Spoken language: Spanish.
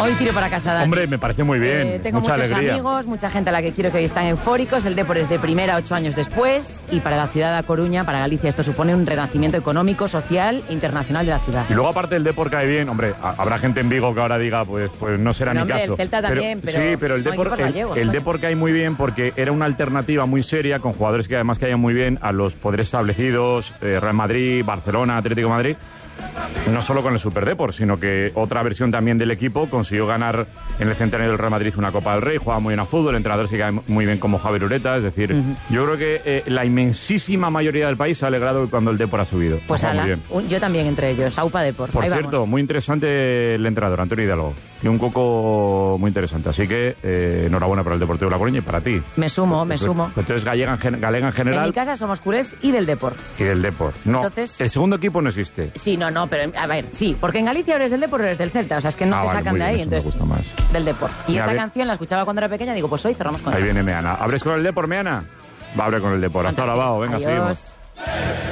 Hoy tiro para casa, Dani. Hombre, me parece muy bien. Tengo mucha muchos alegría. amigos, mucha gente a la que quiero que hoy están eufóricos. El Dépor es de primera 8 años después. Y para la ciudad de Coruña, para Galicia, esto supone un renacimiento económico, social e internacional de la ciudad. Y luego, aparte, el Dépor cae bien. Hombre, habrá gente en Vigo que ahora diga, pues no será mi caso. El Celta también, pero sí, pero el Dépor cae muy bien porque era una alternativa muy seria, con jugadores que además caían muy bien a los poderes establecidos, Real Madrid, Barcelona, Atlético de Madrid. No solo con el Super Dépor, sino que otra versión también del equipo consiguió ganar en el centenario del Real Madrid una Copa del Rey, jugaba muy bien a fútbol, el entrenador se cae muy bien como Javier Ureta, es decir, yo creo que la inmensísima mayoría del país se ha alegrado cuando el Dépor ha subido. Pues muy bien. Yo también entre ellos, Aupa Dépor. Por Ahí cierto, vamos. muy interesante el entrenador, Antonio Hidalgo. Tiene un coco muy interesante, así que enhorabuena para el Deportivo de La Coruña y para ti. Me sumo. Pues entonces galega en general. En mi casa somos culés y del Dépor. Y del Dépor. No, Entonces, el segundo equipo no existe. Sí, no, pero a ver, sí, porque en Galicia eres del Dépor o eres del Celta, o sea, es que no te sacan de ahí, bien, entonces me gusta más. del Dépor. Y Mira, esta canción la escuchaba cuando era pequeña, digo, pues hoy cerramos con Ahí ella. viene Meana. ¿Abres con el Dépor, Meana? Va a abrir con el Depor. Hasta ahora, venga, Adiós. seguimos.